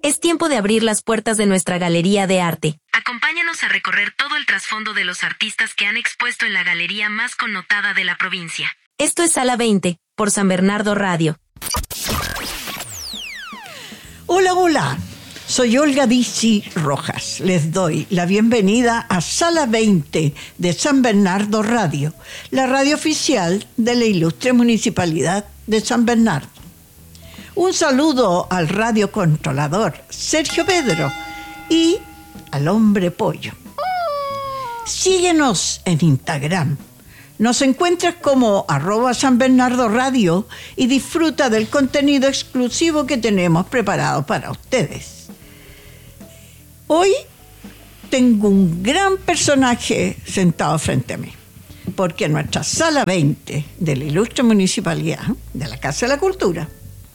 Es tiempo de abrir las puertas de nuestra galería de arte. Acompáñanos a recorrer todo el trasfondo de los artistas que han expuesto en la galería más connotada de la provincia. Esto es Sala 20, por San Bernardo Radio. Hola, soy Olga Dizzy Rojas. Les doy la bienvenida a Sala 20 de San Bernardo Radio, la radio oficial de la ilustre Municipalidad de San Bernardo. Un saludo al radiocontrolador Sergio Pedro y al hombre pollo. Síguenos en Instagram. Nos encuentras como @SanBernardoRadio y disfruta del contenido exclusivo que tenemos preparado para ustedes. Hoy tengo un gran personaje sentado frente a mí, porque nuestra Sala 20 de la ilustre Municipalidad de la Casa de la Cultura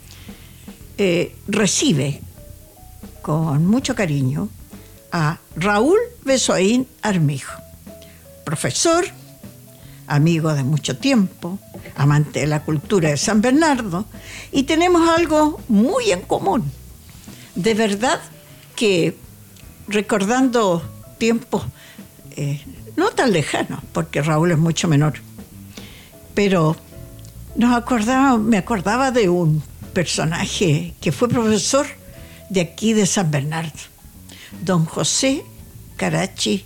recibe con mucho cariño a Raúl Besoín Armijo, profesor, amigo de mucho tiempo, amante de la cultura de San Bernardo, y tenemos algo muy en común. De verdad que recordando tiempos no tan lejanos, porque Raúl es mucho menor, pero me acordaba de un personaje que fue profesor de aquí de San Bernardo, don José Carachi.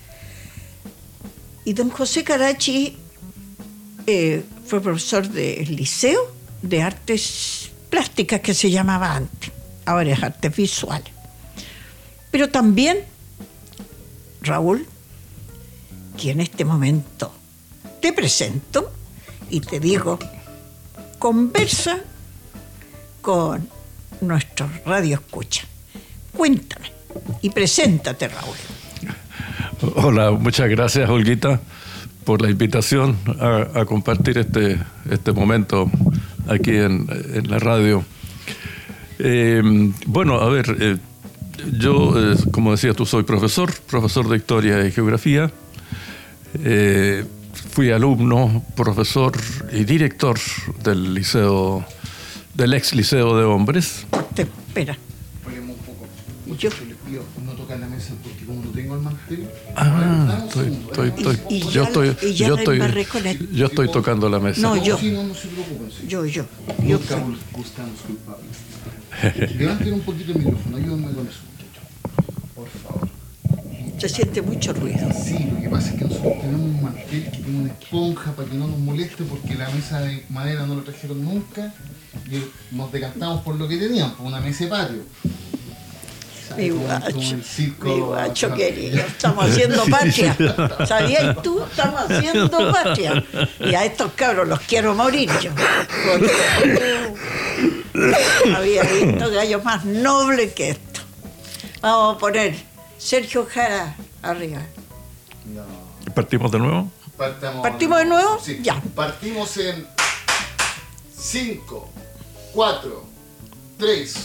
Y don José Carachi fue profesor del Liceo de Artes Plásticas, que se llamaba antes, ahora es Artes Visuales. Pero también Raúl, que en este momento te presento y te digo, conversa con nuestro radio escucha. Cuéntame y preséntate, Raúl. Hola, muchas gracias, Olguita, por la invitación a compartir este momento aquí en la radio. Bueno, a ver, yo, como decías tú, soy profesor de Historia y Geografía. Fui alumno, profesor y director del ex Liceo de Hombres. Espera. Ponemos un poco. Yo les pido no tocar la mesa porque como no tengo el mantel. Yo estoy tocando la mesa. No, yo. Sí, no se preocupen. Sí. Yo. Nunca buscamos culpables. Levanten un poquito el micrófono, ayúdenme con eso, muchachos. Por favor. Se siente mucho ruido. Sí, lo que pasa es que nosotros tenemos un mantel que tiene una esponja para que no nos moleste porque la mesa de madera no lo trajeron nunca y nos decantamos por lo que teníamos, por una mesa de patio. Mi guacho querido, estamos haciendo patria. ¿Sabías tú? Estamos haciendo patria. Y a estos cabros los quiero morir yo. Porque había visto gallos más nobles que esto. Vamos a poner Sergio Jara arriba. No. ¿Partimos de nuevo? ¿Partimos de nuevo? Sí. Ya. Partimos en 5, 4, 3.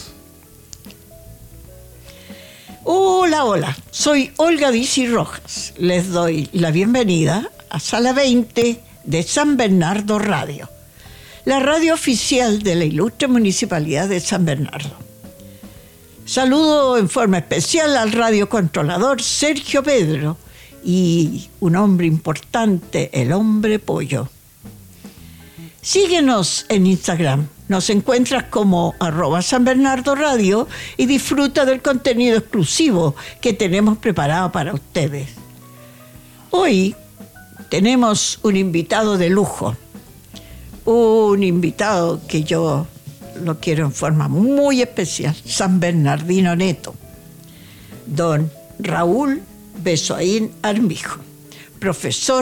Hola, soy Olga Dizzy Rojas. Les doy la bienvenida a Sala 20 de San Bernardo Radio, la radio oficial de la ilustre Municipalidad de San Bernardo. Saludo en forma especial al radiocontrolador Sergio Pedro y un hombre importante, el hombre pollo. Síguenos en Instagram. Nos encuentras como @SanBernardoRadio y disfruta del contenido exclusivo que tenemos preparado para ustedes. Hoy tenemos un invitado de lujo, un invitado que yo lo quiero en forma muy especial, San Bernardino neto, don Raúl Besoín Armijo, profesor,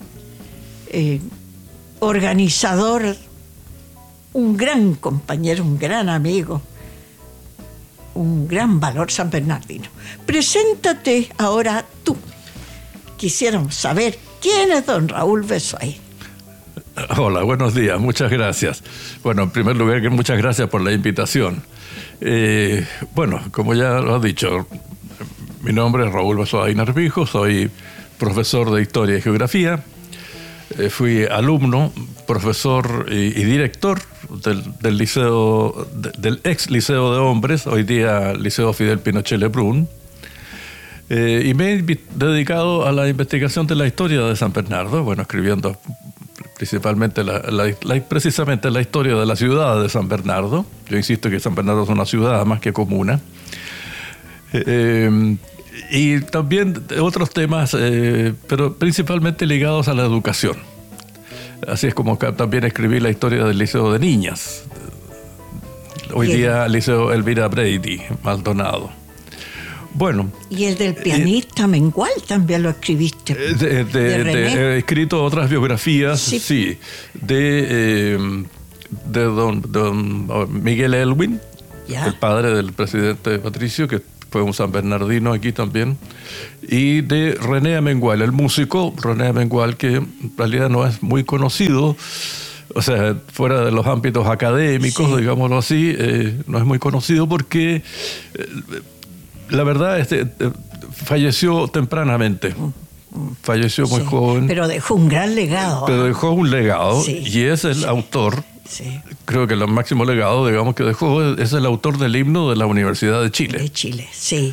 organizador, un gran compañero, un gran amigo, un gran valor san bernardino. Preséntate ahora tú. Quisiéramos saber quién es don Raúl Besoín. Hola, buenos días, muchas gracias. Bueno, en primer lugar, muchas gracias por la invitación. Bueno, como ya lo has dicho, mi nombre es Raúl Besoín Armijo, soy profesor de Historia y Geografía. Fui alumno, profesor y director del liceo, del ex liceo de hombres, hoy día Liceo Fidel Pinochet Lebrun, y me he dedicado a la investigación de la historia de San Bernardo, bueno, escribiendo principalmente precisamente la historia de la ciudad de San Bernardo. Yo insisto que San Bernardo es una ciudad más que comuna. Y también otros temas, pero principalmente ligados a la educación. Así es como también escribí la historia del Liceo de Niñas. Hoy día Liceo Elvira Brady Maldonado. Bueno. Y el del pianista Mengual también lo escribiste. He escrito otras biografías, sí, de don Miguel Elwin, el padre del presidente Patricio, que fue un san bernardino aquí también, y de René Amengual, el músico René Amengual, que en realidad no es muy conocido, o sea, fuera de los ámbitos académicos, digámoslo así, no es muy conocido porque la verdad falleció tempranamente. Falleció muy joven. Pero dejó un gran legado. Pero dejó un legado, y es el autor, creo que el máximo legado, digamos, que dejó, es el autor del himno de la Universidad de Chile. De Chile, sí.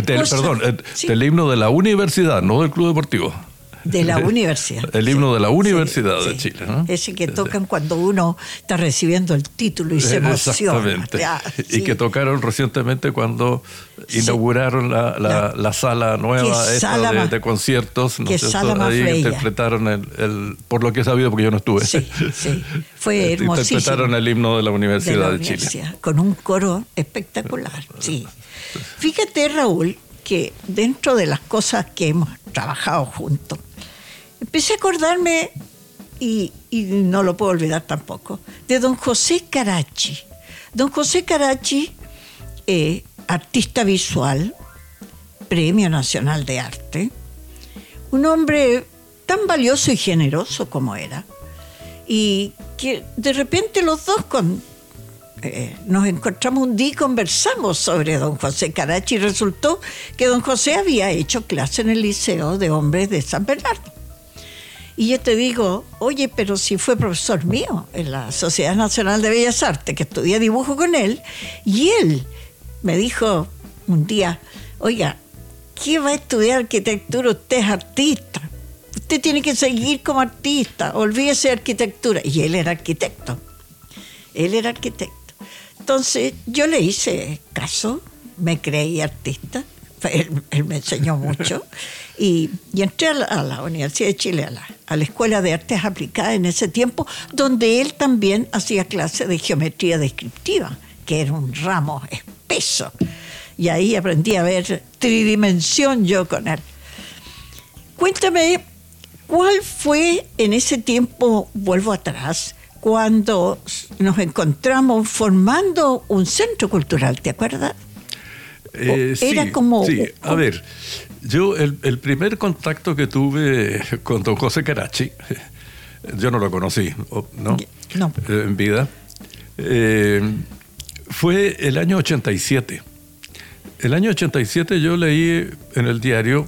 Del himno de la universidad, no del Club Deportivo. De la universidad. El himno de la Universidad de Chile, ¿no? Ese que tocan cuando uno está recibiendo el título y se emociona. Exactamente. Y que tocaron recientemente cuando inauguraron la sala nueva de conciertos. Qué sala más ahí bella. Interpretaron por lo que he sabido, porque yo no estuve. Sí. Fue hermosísimo. Interpretaron el himno de la Universidad de Chile. Con un coro espectacular, sí. Fíjate, Raúl, que dentro de las cosas que hemos trabajado juntos, empecé a acordarme, y no lo puedo olvidar tampoco, de don José Carachi. Don José Carachi, artista visual, Premio Nacional de Arte, un hombre tan valioso y generoso como era, y que de repente los dos nos encontramos un día y conversamos sobre don José Carachi, y resultó que don José había hecho clase en el Liceo de Hombres de San Bernardo. Y yo te digo, oye, pero si fue profesor mío en la Sociedad Nacional de Bellas Artes, que estudié dibujo con él, y él me dijo un día, oiga, ¿qué va a estudiar arquitectura? Usted es artista, usted tiene que seguir como artista, olvídese de arquitectura. Y él era arquitecto. Entonces yo le hice caso, me creí artista, él me enseñó mucho, y entré a la Universidad de Chile, a la Escuela de Artes Aplicadas en ese tiempo, donde él también hacía clase de geometría descriptiva, que era un ramo espeso, y ahí aprendí a ver tridimensión yo con él. Cuéntame, ¿cuál fue en ese tiempo, vuelvo atrás, cuando nos encontramos formando un centro cultural, ¿te acuerdas? Era como... Sí, a ver, yo el primer contacto que tuve con don José Carachi, yo no lo conocí, ¿no? En vida, fue el año 87. El año 87 yo leí en el diario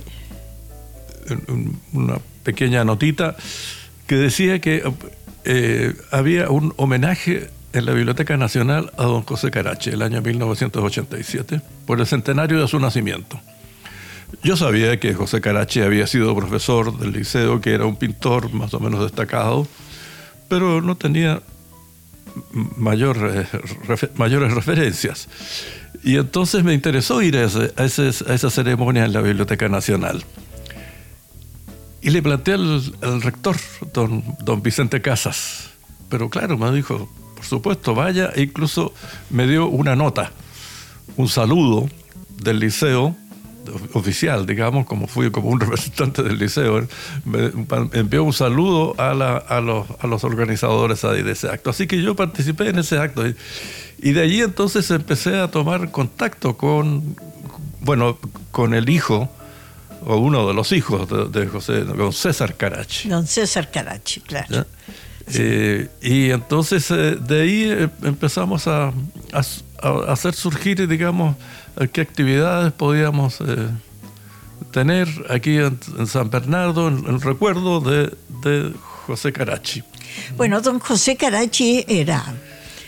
una pequeña notita que decía que había un homenaje en la Biblioteca Nacional a don José Carachi, el año 1987, por el centenario de su nacimiento. Yo sabía que José Carachi había sido profesor del liceo, que era un pintor más o menos destacado, pero no tenía mayores referencias. Y entonces me interesó ir a esa ceremonia en la Biblioteca Nacional. Y le planteé al rector, don Vicente Casas. Pero claro, me dijo, por supuesto, vaya. E incluso me dio una nota, un saludo del liceo, oficial, digamos, como fui como un representante del liceo. Me envió un saludo a los organizadores de ese acto. Así que yo participé en ese acto. Y de allí entonces empecé a tomar contacto con el hijo, o uno de los hijos de José, don César Carachi. Don César Carachi, claro. Y entonces de ahí empezamos a hacer surgir, digamos, qué actividades podíamos tener aquí en San Bernardo, en recuerdo de José Carachi. Bueno, don José Carachi era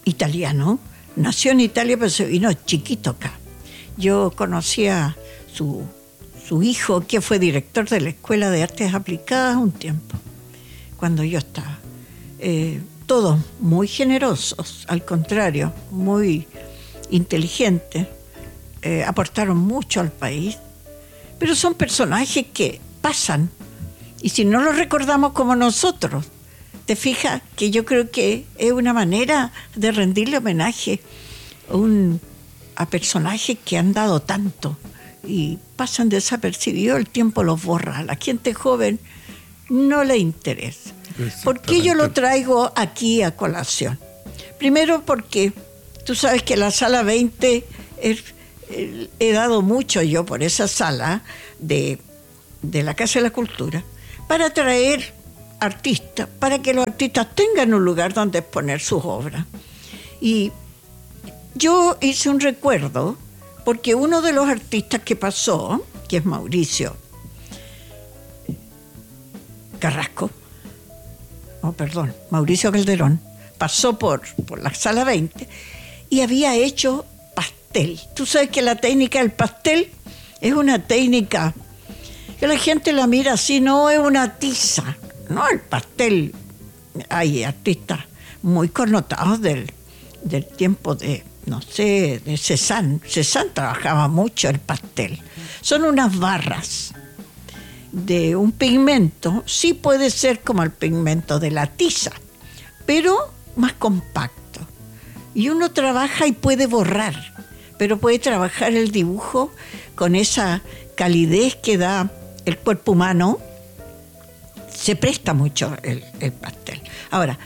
italiano, nació en Italia pero se vino chiquito acá. Yo conocía su hijo, que fue director de la Escuela de Artes Aplicadas un tiempo, cuando yo estaba. Todos muy generosos, al contrario, muy inteligentes, aportaron mucho al país, pero son personajes que pasan, y si no los recordamos como nosotros, te fijas que yo creo que es una manera de rendirle homenaje a personajes que han dado tanto y pasan desapercibidos, el tiempo los borra, a la gente joven no le interesa. ¿Por qué yo lo traigo aquí a colación? Primero porque tú sabes que la sala 20 he dado mucho yo por esa sala de la Casa de la Cultura para traer artistas, para que los artistas tengan un lugar donde exponer sus obras. Y yo hice un recuerdo porque uno de los artistas que pasó, que es Mauricio Calderón, pasó por la sala 20 y había hecho pastel. Tú sabes que la técnica del pastel es una técnica que la gente la mira así, no es una tiza, no, el pastel. Hay artistas muy connotados del tiempo de, no sé, de Cézanne. Cézanne trabajaba mucho el pastel. Son unas barras de un pigmento, sí puede ser como el pigmento de la tiza, pero más compacto. Y uno trabaja y puede borrar, pero puede trabajar el dibujo con esa calidez que da el cuerpo humano. Se presta mucho el pastel. Ahora,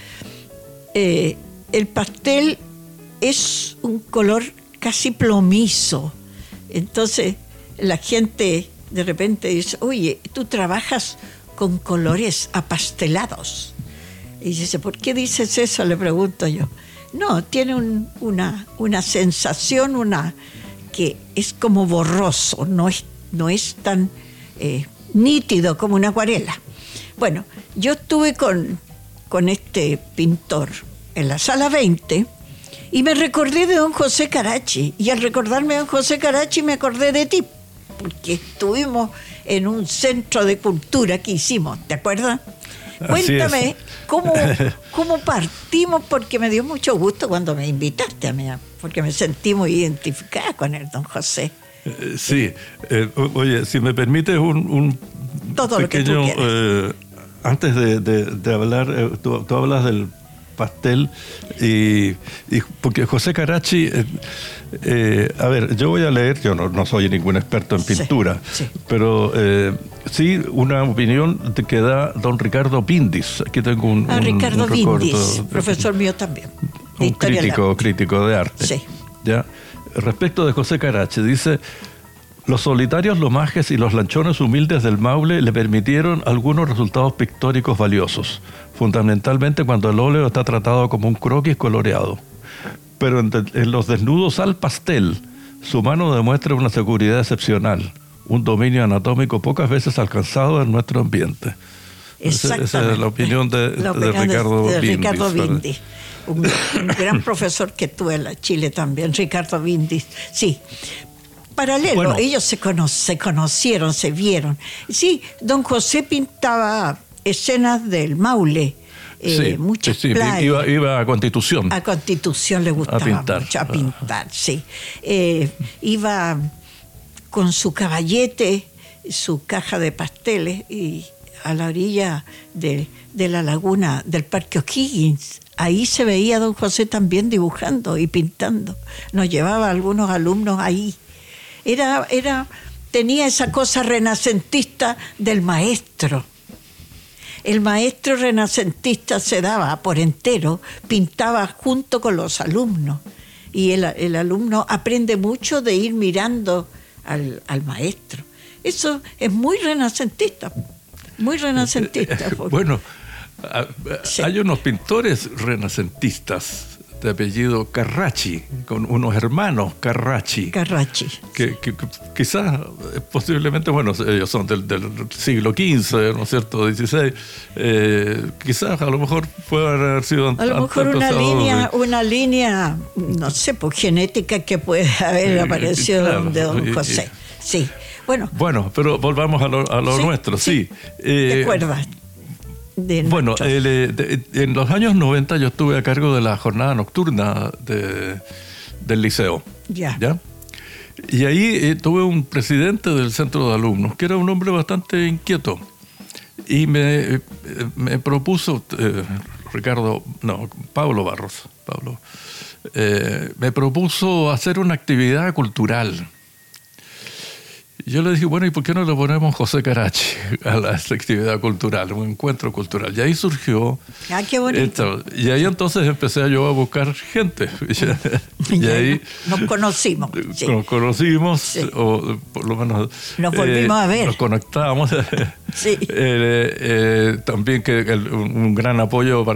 el pastel es un color casi plomizo. Entonces, la gente de repente dice, oye, tú trabajas con colores apastelados. Y dice, ¿por qué dices eso? Le pregunto yo. No, tiene una sensación, que es como borroso, no es tan nítido como una acuarela. Bueno, yo estuve con este pintor en la sala 20 y me recordé de don José Carachi. Y al recordarme de don José Carachi me acordé de ti, porque estuvimos en un centro de cultura que hicimos, ¿te acuerdas? Cuéntame cómo partimos, porque me dio mucho gusto cuando me invitaste a mí, porque me sentí muy identificada con el don José. Sí, oye, si me permites un todo pequeño, lo que tú quieras. Antes de hablar, tú hablas del pastel y porque José Carachi, a ver, yo voy a leer, yo no soy ningún experto en pintura, sí. Pero sí una opinión que da don Ricardo Vindis. Aquí tengo un Ricardo Vindis, recuerdo, profesor mío también. Un crítico de arte. Sí. ¿Ya? Respecto de José Carachi, dice: los solitarios lomajes y los lanchones humildes del Maule le permitieron algunos resultados pictóricos valiosos, fundamentalmente cuando el óleo está tratado como un croquis coloreado. Pero en los desnudos al pastel, su mano demuestra una seguridad excepcional, un dominio anatómico pocas veces alcanzado en nuestro ambiente. Esa es la opinión de Ricardo Vindis. Un gran profesor que tuve en Chile también, Ricardo Vindis. Sí. Paralelo, bueno, ellos se conocieron, se vieron. Sí, don José pintaba escenas del Maule, muchas playas. Iba a Constitución. A Constitución le gustaba mucho, a pintar, sí. Iba con su caballete, su caja de pasteles, y a la orilla de la laguna del Parque O'Higgins. Ahí se veía a don José también dibujando y pintando. Nos llevaba a algunos alumnos ahí. Tenía esa cosa renacentista del maestro. El maestro renacentista se daba por entero, pintaba junto con los alumnos. Y el alumno aprende mucho de ir mirando al maestro. Eso es muy renacentista, muy renacentista. Bueno, sí. Hay unos pintores renacentistas de apellido Carracci, con unos hermanos Carracci. Carracci. Que quizás, posiblemente, bueno, ellos son del siglo XV, ¿no es cierto?, XVI. Quizás, a lo mejor, puedan haber sido a lo mejor una línea, no sé, pues genética que puede haber aparecido claro, de don José. Sí, bueno, pero volvamos a lo nuestro, sí. ¿Te acuerdas? Bueno, en los años 90 yo estuve a cargo de la jornada nocturna del liceo. ¿Ya? Y ahí tuve un presidente del centro de alumnos, que era un hombre bastante inquieto. Y me propuso, Pablo Barros, me propuso hacer una actividad cultural. Yo le dije, bueno, ¿y por qué no le ponemos José Carracci a la actividad cultural, un encuentro cultural? Y ahí surgió... ¡Ah, qué bonito! Y ahí entonces empecé yo a buscar gente. Y ahí... Nos conocimos. Sí. Nos conocimos, sí. O por lo menos... Nos volvimos a ver. Nos conectamos. Sí. También un gran apoyo para